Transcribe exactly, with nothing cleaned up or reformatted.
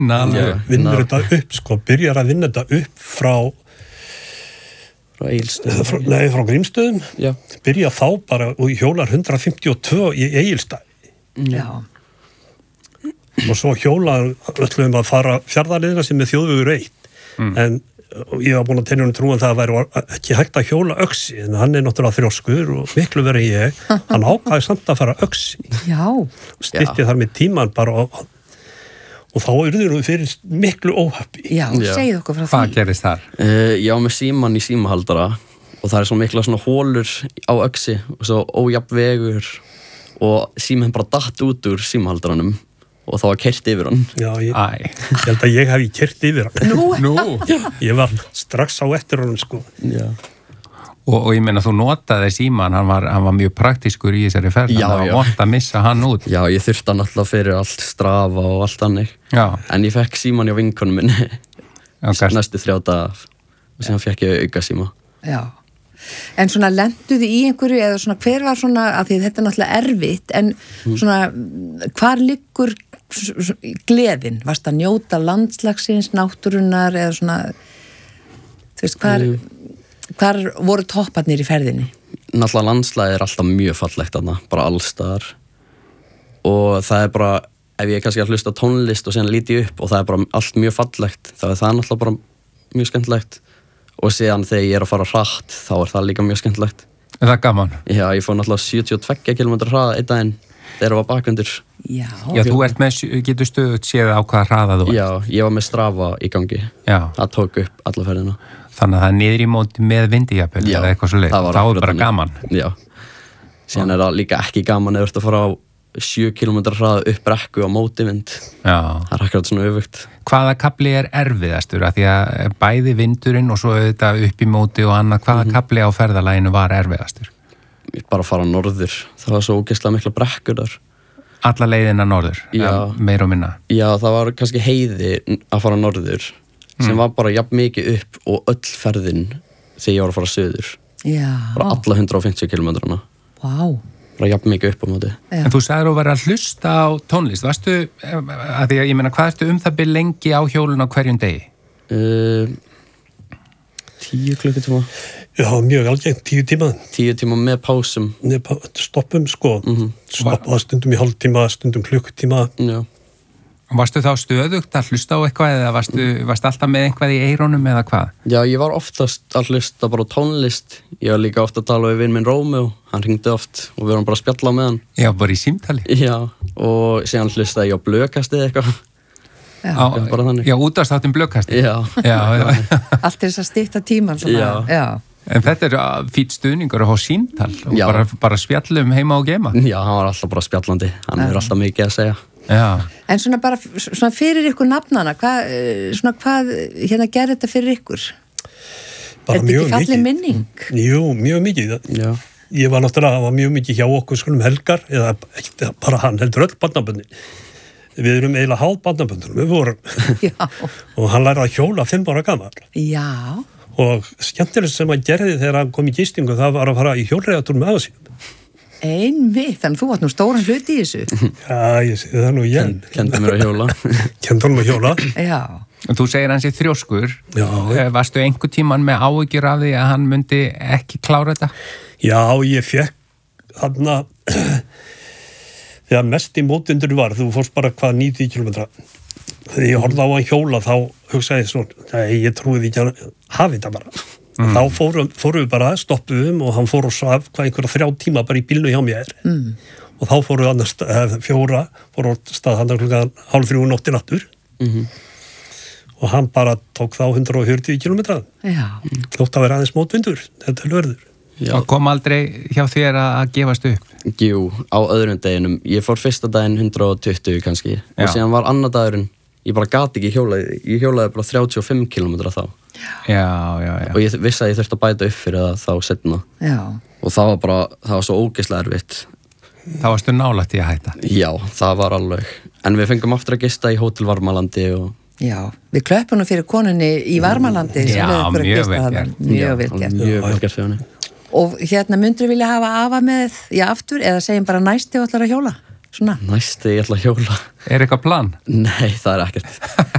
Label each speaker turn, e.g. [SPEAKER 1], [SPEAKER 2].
[SPEAKER 1] Nala.
[SPEAKER 2] Vinnur þetta upp, sko, byrjar að vinna þetta upp frá
[SPEAKER 3] frá Egilsstöðum.
[SPEAKER 2] Nei, frá Grímsstöðum.
[SPEAKER 3] Já.
[SPEAKER 2] Byrja þá bara og hjólar hundrað fimmtíu og tvö í Egilsstaði.
[SPEAKER 4] Já.
[SPEAKER 2] Og svo hjólar öllum að fara fjarðarliðina sem er þjóðvegur eitt. Mm. En ég var búin að tegja hún trúan það að það væri ekki hægt að hjóla öxi, en hann er náttúrulega þrjóskur og miklu verið en ég. Hann ákvaði samt að fara öxi.
[SPEAKER 4] Já.
[SPEAKER 2] Styrti þar með tíman bara og, og þá urður við fyrir miklu óhappi.
[SPEAKER 4] Já, segið okkur frá því.
[SPEAKER 1] Hvað gerist þar?
[SPEAKER 3] Uh, ég var með síman í símahaldara og það er svo mikla svona hólur á öxi og svo ójafn vegur og síminn bara datt út úr símahaldaranum og þá var keyrt yfir hann.
[SPEAKER 2] Já, ég, ég held að ég hef keyrt yfir hann.
[SPEAKER 4] Nú?
[SPEAKER 1] Nú?
[SPEAKER 2] Ég var strax á eftir honum, sko.
[SPEAKER 3] Já.
[SPEAKER 1] Og, og ég meina, þú notaði síman, hann var, hann var mjög praktískur í þessari ferð,
[SPEAKER 3] Já,
[SPEAKER 1] þannig
[SPEAKER 3] já.
[SPEAKER 1] að vont að missa hann út.
[SPEAKER 3] Já, ég þurfti hann alltaf fyrir allt Strava og allt hannig.
[SPEAKER 1] Já.
[SPEAKER 3] En ég fekk síman hjá vinkonum minni
[SPEAKER 1] gast-
[SPEAKER 3] næstu þrjá daga og síðan fekk ég auka síma.
[SPEAKER 4] Já. En svona lenduði í einhverju eða svona hver var svona, af því þetta er náttúrulega erfitt, en svona hvar liggur s- s- gleðin? Varst að njóta landslagsins, náttúrunnar eða svona, þú veist, hvar, hvar voru topparnir í ferðinni?
[SPEAKER 3] Náttúrulega landslagið er alltaf mjög fallegt þarna, bara allstaðar. Og það er bara, ef ég er kannski að hlusta á tónlist og síðan líti ég upp og það er bara allt mjög fallegt, þá er það náttúrulega bara mjög skemmtilegt. Og síðan þegar ég er að fara hratt, þá er það líka mjög skemmtilegt.
[SPEAKER 1] Er það gaman?
[SPEAKER 3] Já, ég fór náttúrulega sjötíu og tveggja kílómetra hraða einn daginn þegar ég var bakundir.
[SPEAKER 4] Já.
[SPEAKER 1] Já, þú ert með, getur stöðut séð á hvaða hraða þú ert.
[SPEAKER 3] Já, ég var með Strava í gangi.
[SPEAKER 1] Já.
[SPEAKER 3] Það tók upp alla ferðina.
[SPEAKER 1] Þannig að það er niður í móti með vindijapel
[SPEAKER 3] Já,
[SPEAKER 1] eða eitthvað svo leið.
[SPEAKER 3] það var
[SPEAKER 1] Þá er
[SPEAKER 3] akkurat
[SPEAKER 1] bara
[SPEAKER 3] þannig.
[SPEAKER 1] gaman.
[SPEAKER 3] Já. Síðan er það líka ekki gaman eða þú ert að fara á sjö kílómetra hraða upp brekku á mótivind.
[SPEAKER 1] Já.
[SPEAKER 3] Það er akkurat svona öfugt.
[SPEAKER 1] Hvaða kapli er erfiðastur? Af því að bæði vindurinn og svo auðvitað upp í móti og annað, hvaða
[SPEAKER 3] Mhm.
[SPEAKER 1] kapli á ferðalaginu var erfiðastur?
[SPEAKER 3] Bara að fara norður. Það var svo ógeðslega mikla brekkur þar.
[SPEAKER 1] Alla leiðina norður,
[SPEAKER 3] Já.
[SPEAKER 1] eða meira og minna.
[SPEAKER 3] Já, það var kannski heiði að fara norður sem var bara jafn mikið upp og öll ferðin þegar ég var að fara söður.
[SPEAKER 4] Já.
[SPEAKER 3] Bara alla hundrað og fimmtíu kílómetrana.
[SPEAKER 4] Vá.
[SPEAKER 3] Bara jafn mikið upp á móti.
[SPEAKER 4] Já.
[SPEAKER 1] En þú sagðir að vera að hlusta á tónlist. Varstu, að því að ég meina, hvað ertu um það byrð lengi á hjólun á hverjum degi?
[SPEAKER 3] Uh, tíu klukkutíma.
[SPEAKER 2] Já, mjög algengt, tíu tíma.
[SPEAKER 3] Tíu tíma með pásum.
[SPEAKER 2] Stoppum, sko.
[SPEAKER 3] Mhm.
[SPEAKER 2] Stoppaða stundum í hálftíma, stundum klukkutíma.
[SPEAKER 3] Já.
[SPEAKER 1] Varstu þá stöðugt að hlusta á eitthvað eða varstu, varstu alltaf með eitthvað í eirónum eða hvað?
[SPEAKER 3] Já, ég var oftast að hlusta bara á tónlist. Ég var líka ofta að tala við vinn minn Rómeo. Hann hringdi oft og við varum bara að spjalla með hann.
[SPEAKER 1] Já, bara í símtali.
[SPEAKER 3] Já, og síðan hlustaði ég á blökastið eitthvað.
[SPEAKER 4] Já.
[SPEAKER 1] Á,
[SPEAKER 3] bara þannig.
[SPEAKER 1] já, útastáttum blökkasti.
[SPEAKER 3] Já.
[SPEAKER 1] Já, já.
[SPEAKER 4] Allt til þess að stytta tíman svona.
[SPEAKER 3] Já.
[SPEAKER 4] Já.
[SPEAKER 1] En þetta er fýtt stuðningur að fá símtal og
[SPEAKER 3] Já.
[SPEAKER 1] bara, bara spjallum heima og geima.
[SPEAKER 3] Já, hann var alltaf bara spjallandi. Hann hefur alltaf mikið að segja.
[SPEAKER 1] Já.
[SPEAKER 4] En svona bara svona fyrir ykkur nafnana, hvað, eh, svona hvað hérna gerði þetta fyrir ykkur?
[SPEAKER 2] Bara
[SPEAKER 4] Er þetta
[SPEAKER 2] mjög
[SPEAKER 4] ekki falleg
[SPEAKER 2] mikið.
[SPEAKER 4] minning?
[SPEAKER 2] Jú, mjög mikið.
[SPEAKER 3] Já.
[SPEAKER 2] Ég var náttúrulega, það var mjög mikið hjá okkur skolum helgar, eða ekki bara hann, heldur öll barnaböndin. Við erum eiginlega háð barnaböndunum, við vorum.
[SPEAKER 4] Já.
[SPEAKER 2] Og hann lærði að hjóla fimm ára gammal.
[SPEAKER 4] Já.
[SPEAKER 2] Og skemmtilegt sem hann gerði þegar hann kom í gistingu, það var að fara í hjólreiðatúr með aðeins.
[SPEAKER 4] Einmitt, þannig að þú átt nú stóran hluti í þessu.
[SPEAKER 2] Já, ég segi það nú igjen.
[SPEAKER 3] Kendi mér að hjóla.
[SPEAKER 2] Kendi honum að hjóla.
[SPEAKER 4] Já.
[SPEAKER 1] Og þú segir hans í þrjóskur.
[SPEAKER 2] Já.
[SPEAKER 1] Varstu einhver tíman með áhyggjur af því að hann myndi ekki klára þetta?
[SPEAKER 2] Já, ég fekk þarna þegar mest í mótvindur var, þú fórst bara hvað níutíu kílómetra. Þegar ég horfði á hann hjóla þá hugsaði ég svona, nei, ég trúið ekki að hafi þetta bara. Mm. Þá fórum, fórum við bara, stoppuðum og hann fór og svaf hvað einhverja þrjá tíma bara í bílnu hjá mér. Mm. Og þá fórum við annars eh, fjóra, fórum við stað hann klukkan hálf þrjú nóttin aftur. Mm. Og hann bara tók þá hundrað og fjörutíu kílómetra.
[SPEAKER 4] Já.
[SPEAKER 2] Þótt að vera aðeins mótvindur, þetta er lörður.
[SPEAKER 3] Já.
[SPEAKER 1] Og kom aldrei hjá þér að gefast upp?
[SPEAKER 3] Jú, á öðrum deginum. Ég fór fyrsta daginn hundrað og tuttugu kannski.
[SPEAKER 1] Já.
[SPEAKER 3] Og síðan var annar dagurinn, ég bara gati ekki hjólaði. Ég hjólaði bara þrjátíu og fimm kílómetra þá.
[SPEAKER 1] Já, já, já.
[SPEAKER 3] Og ég vissi að ég þurfti að bæta upp fyrir það þá setna.
[SPEAKER 4] Já.
[SPEAKER 3] Og það var bara, það var svo ógeðslega erfitt.
[SPEAKER 1] Þá varstu nálægt í að hætta.
[SPEAKER 3] Já, það var alveg. En við fengum aftur að gista í Hótel Varmalandi og...
[SPEAKER 4] Já, við klöppum nú fyrir konunni í Varmalandi sem
[SPEAKER 1] Já,
[SPEAKER 4] við okkur að
[SPEAKER 1] mjög
[SPEAKER 4] gista
[SPEAKER 1] vel
[SPEAKER 4] þarna.
[SPEAKER 1] gert.
[SPEAKER 4] Mjög vel gert.
[SPEAKER 3] Mjög vel gert fyrir henni.
[SPEAKER 4] Og hérna myndur vilja hafa afa með, já, aftur, eða segjum bara næsti og ætlar að hjóla? Svona.
[SPEAKER 3] Næsti, ég ætla að hjóla.
[SPEAKER 1] Er eitthvað plan?
[SPEAKER 3] Nei, það er ekkert.